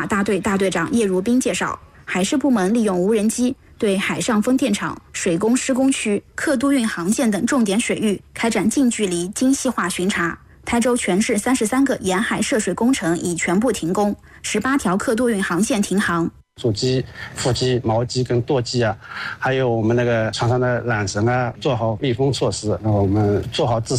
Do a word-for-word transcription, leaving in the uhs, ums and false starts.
大队大队长叶如斌介绍，海事部门利用无人机对海上风电场、水工施工区、客渡运航线等重点水域开展近距离精细化巡查。台州全市三十三个沿海涉水工程已全部停工，十八条客渡运航线停航。 主机、副机、锚机跟舵机啊，还有我们那个船上的缆绳啊，做好密封措施。那我们做好自